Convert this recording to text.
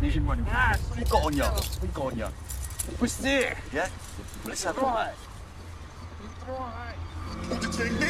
Asian one. What you got on you? What you got on you? What's there? Yeah? Let's have a